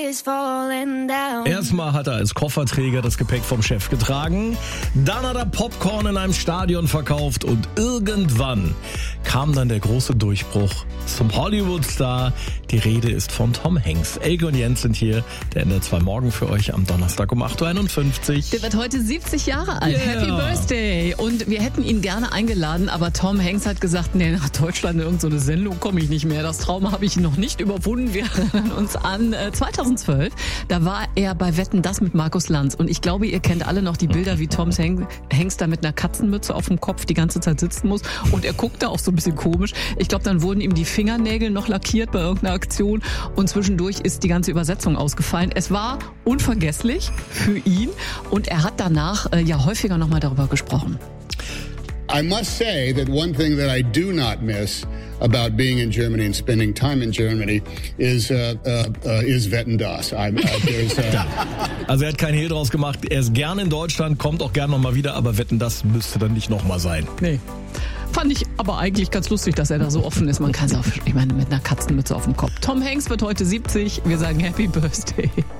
Erstmal hat er als Kofferträger das Gepäck vom Chef getragen, dann hat er Popcorn in einem Stadion verkauft und irgendwann kam dann der große Durchbruch zum Hollywood-Star. Die Rede ist von Tom Hanks. Elke und Jens sind hier, der NDR 2 Morgen für euch am Donnerstag um 8.51 Uhr. Der wird heute 70 Jahre alt. Yeah. Happy Birthday. Und wir hätten ihn gerne eingeladen, aber Tom Hanks hat gesagt, nee, nach Deutschland in irgendeine Sendung komme ich nicht mehr. Das Trauma habe ich noch nicht überwunden. Wir erinnern uns an 2012. Da war er bei Wetten, das mit Markus Lanz. Und ich glaube, ihr kennt alle noch die Bilder, wie Tom Hanks da mit einer Katzenmütze auf dem Kopf die ganze Zeit sitzen muss. Und er guckt da auch so ein bisschen komisch. Ich glaube, dann wurden ihm die Fingernägel noch lackiert bei irgendeiner Aktion. Und zwischendurch ist die ganze Übersetzung ausgefallen. Es war unvergesslich für ihn. Und er hat danach ja häufiger nochmal darüber gesprochen. I must say that one thing that I do not miss about being in Germany and spending time in Germany is Wetten, das. Also er hat keinen Hehl draus gemacht. Er ist gern in Deutschland, kommt auch gern nochmal wieder, aber Wetten, das müsste dann nicht nochmal sein. Nee. Fand ich aber eigentlich ganz lustig, dass er da so offen ist. Man kann es auch, ich meine, mit einer Katzenmütze auf dem Kopf. Tom Hanks wird heute 70. Wir sagen Happy Birthday.